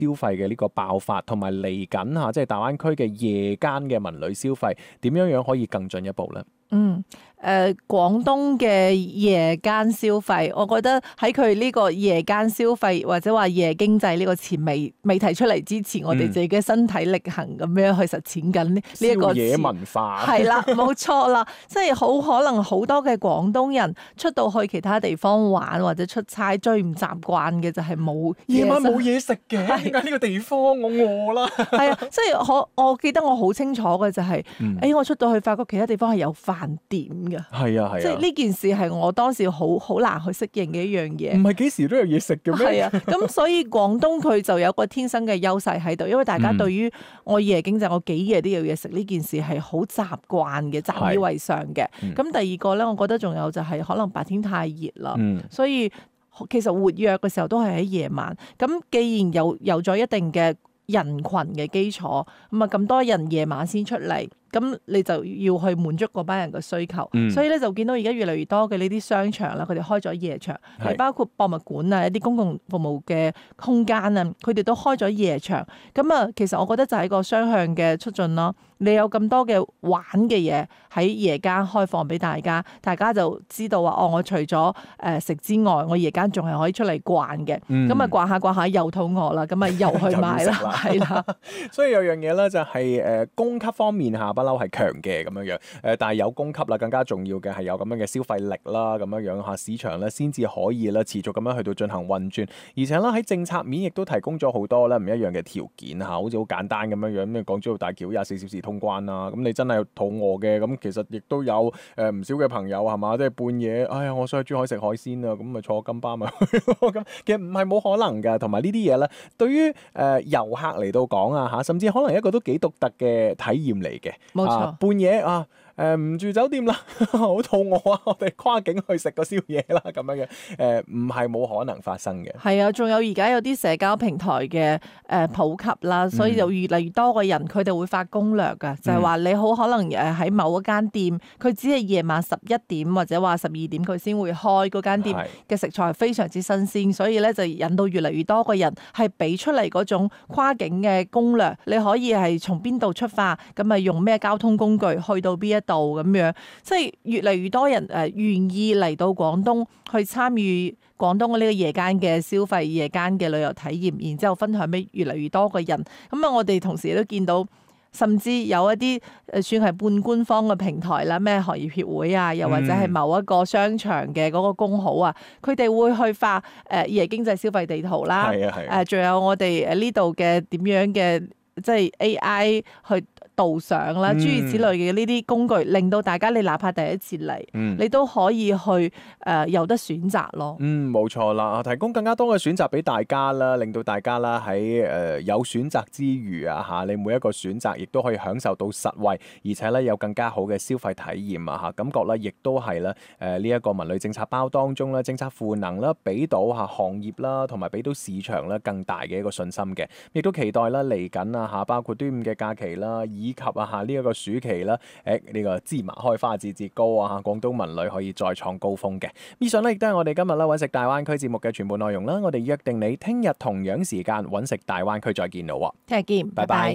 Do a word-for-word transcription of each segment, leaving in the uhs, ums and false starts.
消費嘅呢個爆發，同埋嚟緊嚇即係大灣區嘅夜間嘅文旅消費點樣樣可以更進一步咧？ 嗯，誒、呃，廣東嘅夜間消費，我覺得喺佢呢個夜間消費或者話夜經濟呢個詞未未提出嚟之前，嗯、我哋自己嘅身體力行咁樣去實踐緊呢呢一個宵夜文化係啦，冇錯啦，即係好可能好多嘅廣東人出到去其他地方玩或者出差，最唔習慣嘅就係冇夜晚冇嘢食嘅，點解呢個地方我餓啦？ 係啊，即係我我記得我好清楚嘅就係、是，誒、嗯哎、我出到去發覺其他地方係有飯店嘅， 係啊係啊， 即係呢件事係我當時好好難去適應嘅一樣嘢。 唔係幾時都有嘢食嘅咩？ 係啊，咁所以廣東佢就有個天生嘅優勢喺度，因為大家對於我夜經濟我幾夜都有嘢食呢件事係好習慣嘅，習以為常嘅。咁、嗯、第二個咧，我覺得仲有就係可能白天太熱啦，嗯、所以其實活躍嘅時候都係喺夜晚。咁既然有有咗一定嘅人群嘅基礎，咁啊咁多人夜晚先出嚟。咁你就要去滿足嗰班人嘅需求，嗯、所以咧就見到而家越嚟越多嘅呢啲商場啦，佢哋開咗夜場，係是包括博物館啊、一啲公共服務嘅空間啊，佢哋都開咗夜場。咁啊，其實我覺得就係一個雙向嘅促進咯。你有咁多嘅玩嘅嘢喺夜間開放俾大家，大家就知道話哦，我除咗誒食之外，我夜間仲係可以出嚟逛嘅。咁啊、嗯，逛下逛下又肚餓啦，咁啊又去買啦，係啦。 所以有樣嘢咧就係誒供給方面下不嬲係強嘅咁樣樣，誒但係有供給啦，更加重要嘅係有咁樣嘅消費力啦，咁樣樣嚇市場咧先至可以咧持續咁樣去到進行運轉，而且咧喺政策面亦都提供咗好多咧唔一樣嘅條件嚇，好似好簡單咁樣樣，咩港珠澳大橋廿四小時通關啦，咁你真係肚餓嘅，咁其實亦都有誒唔、呃、少嘅朋友係嘛，即係半夜，哎呀我想去珠海食海鮮啊，咁咪坐金巴咪咁，其實唔係冇可能㗎，同埋呢啲嘢咧，對於誒、呃、遊客嚟到講啊嚇，甚至可能一個都幾獨特嘅體驗嚟嘅， 冇錯。 啊、半夜啊〜誒唔、呃、住酒店啦，好肚餓啊！我哋跨境去食個宵夜啦，咁樣嘅誒唔係冇可能發生嘅。 係啊，仲有而家有啲社交平台嘅誒、呃、普及啦，所以就越嚟越多嘅人佢哋會發攻略㗎，嗯、就係話你好可能誒喺某一間店，佢只係夜晚十一點或者話十二點佢先會開嗰間店嘅食材非常之新鮮，所以咧就引到越嚟越多嘅人係俾出嚟嗰種跨境嘅攻略，你可以係從邊度出發，咁啊用咩交通工具去到邊一度咁樣，即係越嚟越多人誒願意嚟到廣東去參與廣東嘅呢個夜間嘅消費、夜間嘅旅遊體驗，然之後分享俾越嚟越多嘅人。咁啊，我哋同時亦都見到，甚至有一啲誒算係半官方嘅平台啦，咩行業協會啊，又或者係某一個商場嘅嗰個工號啊，佢哋、嗯、會去發誒夜經濟消費地圖啦。係啊係啊。誒，仲有我哋誒呢度嘅點樣嘅，即係 A I 去導賞啦，諸如此類嘅呢啲工具，令到大家你哪怕第一次嚟，嗯、你都可以去誒、呃、有得選擇咯。嗯， 冇錯啦，提供更加多嘅選擇俾大家啦，令到大家啦喺誒有選擇之餘啊嚇，你每一個選擇亦都可以享受到實惠，而且咧有更加好嘅消費體驗啊嚇，感覺咧亦都係咧誒呢一個文旅政策包當中咧政策賦能啦，俾到嚇行業啦，同埋俾到市場咧更大嘅一個信心嘅，亦都期待啦嚟緊啊嚇，包括端午嘅假期啦，以及啊嚇呢一個暑期啦，誒、這、呢個芝麻開花節節高啊嚇，廣東文旅可以再創高峰嘅。以上咧亦都係我哋今日咧揾食大灣區節目嘅全部內容啦。我哋約定你聽日同樣時間揾食大灣區再見咯。 聽日見，拜拜。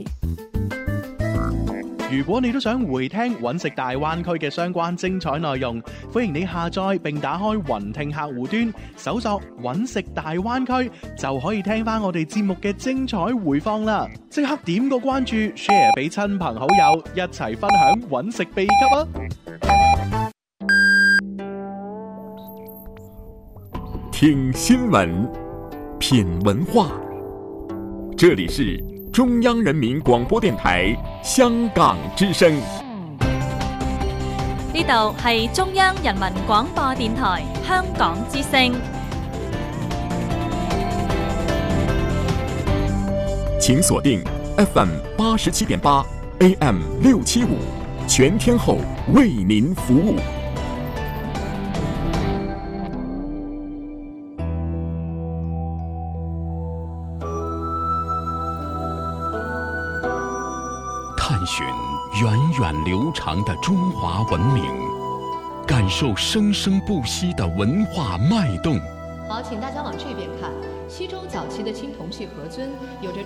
如果你都想回聽揾食大灣區嘅相關精彩內容，歡迎你下載並打開雲聽客戶端，搜索揾食大灣區，就可以聽翻我哋節目嘅精彩回放啦！即刻點個關注 ，share 俾親朋好友，一齊分享揾食秘笈啊！ 聽新聞，品文化，這裡是中央人民廣播電台香港之聲， 呢度係中央人民廣播電台香港之聲， 請鎖定 F M 八十七點八 A M 六七五，全天候為您服務。探尋源遠流長的中華文明，感受生生不息的文化脈動。 好，請大家往這邊看。 西周早期的青铜器盒尊有着